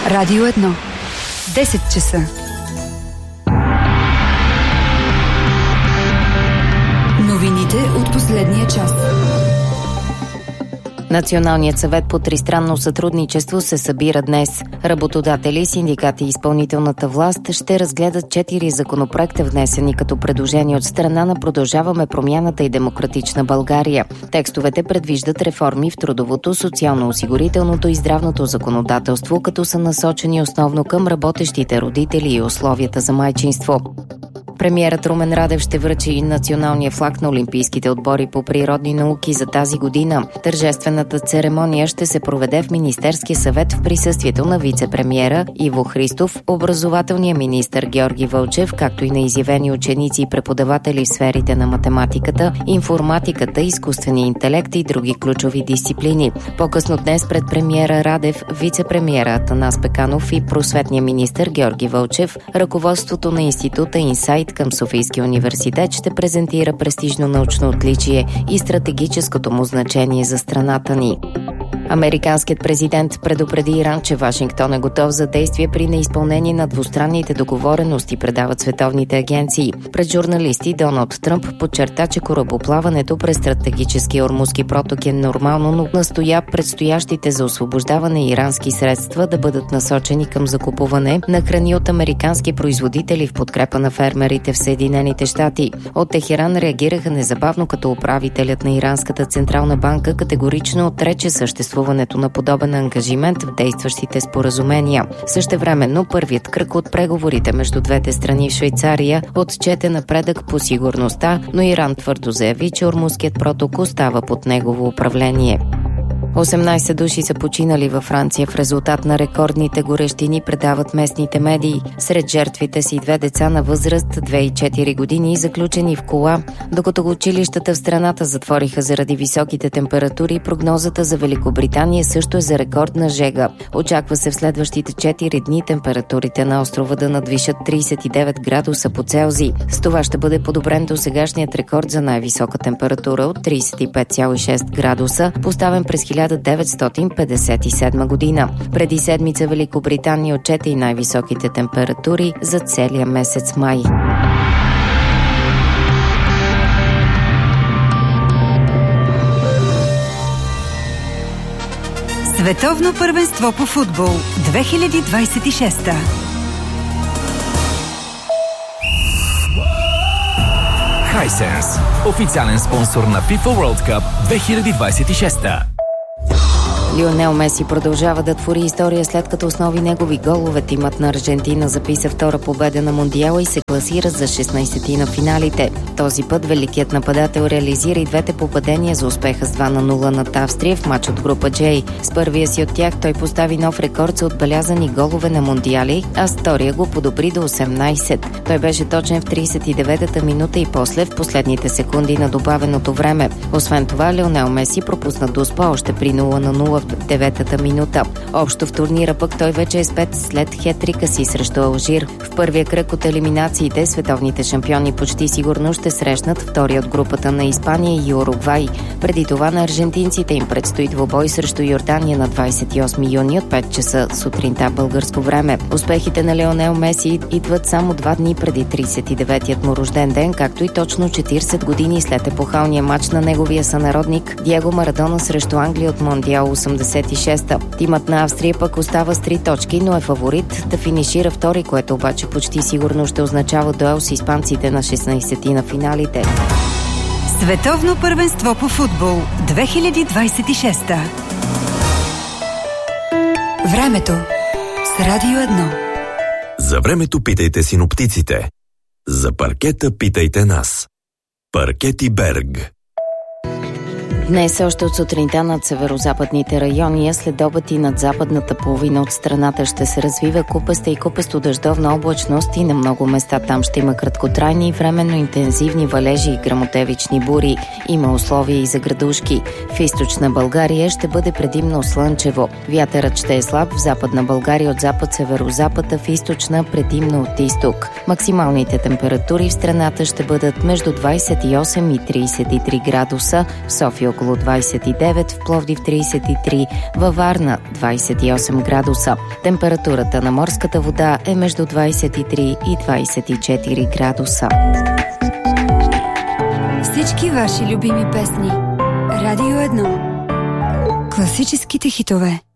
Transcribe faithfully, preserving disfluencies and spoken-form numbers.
Радио едно. десет часа. Новините от последния час. Националният съвет по тристранно сътрудничество се събира днес. Работодатели, синдикати и изпълнителната власт ще разгледат четири законопроекта, внесени като предложения от страна на Продължаваме промяната и Демократична България. Текстовете предвиждат реформи в трудовото, социално-осигурителното и здравното законодателство, като са насочени основно към работещите родители и условията за майчинство. Премиерът Румен Радев ще връчи националния флаг на Олимпийските отбори по природни науки за тази година. Тържествената церемония ще се проведе в Министерския съвет в присъствието на вице-премиера Иво Христов, образователния министър Георги Вълчев, както и на изявени ученици и преподаватели в сферите на математиката, информатиката, изкуствения интелект и други ключови дисциплини. По-късно днес пред премиера Радев, вице-премиера Атанас Пеканов и просветния министър Георги Вълчев, ръководството на института Инсайт към Софийския университет ще презентира престижно научно отличие и стратегическото му значение за страната ни. Американският президент предупреди Иран, че Вашингтон е готов за действие при неизпълнение на двустранните договорености, предават световните агенции. Пред журналисти Доналд Тръмп подчерта, че корабоплаването през стратегическия Ормузски проток е нормално, но настоя предстоящите за освобождаване ирански средства да бъдат насочени към закупуване на храни от американски производители в подкрепа на фермерите в Съединените щати. От Техеран реагираха незабавно, като управителят на Иранската централна банка категорично отрече съществуването на подобен ангажимент в действащите споразумения. Същевременно първият кръг от преговорите между двете страни в Швейцария отчете напредък по сигурността, но Иран твърдо заяви, че Ормузският проток остава под негово управление. осемнайсет души са починали във Франция в резултат на рекордните горещини, предават местните медии. Сред жертвите си две деца на възраст две и четири години, заключени в кола, докато училищата в страната затвориха заради високите температури. Прогнозата за Великобритания също е за рекордна жега. Очаква се в следващите четири дни температурите на острова да надвишат трийсет и девет градуса по Целзий. С това ще бъде подобрен до сегашният рекорд за най-висока температура от трийсет и пет цяло и шест градуса, поставен през хиляда деветстотин петдесет и седма година. Преди седмица Великобритания отчете и най-високите температури за целия месец май. Световно първенство по футбол две хиляди двайсет и шеста. Hisense, официален спонсор на FIFA World Cup две хиляди двайсет и шеста. Лионел Меси продължава да твори история, след като основи негови голове. Тимът на Аржентина записа втора победа на Мондиала и се класира за шестнайсети на финалите. Този път великият нападател реализира и двете попадения за успеха с два на нула над Австрия в матч от група J. С първия си от тях той постави нов рекорд за отбелязани голове на Мондиали, а с втория го подобри до осемнайсет. Той беше точен в трийсет и деветата минута и после в последните секунди на добавеното време. Освен това, Лионел Меси пропусна Дуспа още при нула на нула в деветата минута. Общо в турнира пък той вече е с пет след хетрика си срещу Алжир. В първия кръг от елиминациите световните шампиони почти сигурно ще срещнат втори от групата на Испания и Уругвай. Преди това на аржентинците им предстои двубой срещу Йордания на двайсет и осми юни от пет часа сутринта българско време. Успехите на Лионел Меси идват само два дни преди трийсет и деветият му рожден ден, както и точно четирийсет години след епохалния матч на неговия сънародник Диего Марадона срещу Англия от Мондиал осемдесет и шеста. Тимът на Австрия пък остава с три точки, но е фаворит да финишира втори, което обаче почти сигурно ще означава дуел с испанците на шестнайсети на финалите. Световно първенство по футбол две хиляди двайсет и шеста. Времето с Радио едно. За времето питайте синоптиците. За паркета питайте нас. Паркети Берг. Днес още от сутринта над северо-западните райони, а след обед и над западната половина от страната ще се развива купеста и купесто дъждовна облачност и на много места там ще има краткотрайни и временно интензивни валежи и гръмотевични бури. Има условия и за градушки. В източна България ще бъде предимно слънчево. Вятърът ще е слаб в западна България от запад-северозапад, а в източна предимно от изток. Максималните температури в страната ще бъдат между двайсет и осем и трийсет и три градуса, в София около двадесет и девет, в Пловдив тридесет и три, във Варна двадесет и осем градуса. Температурата на морската вода е между двадесет и три и двадесет и четири градуса. Всички ваши любими песни. Радио едно. Класическите хитове.